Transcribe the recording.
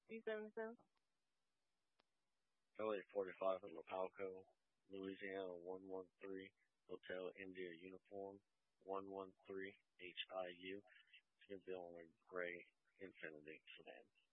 377. LA 45 at Lapalco, Louisiana 113, Hotel India Uniform, 113 HIU. It's going to be on a gray Infinity sedan.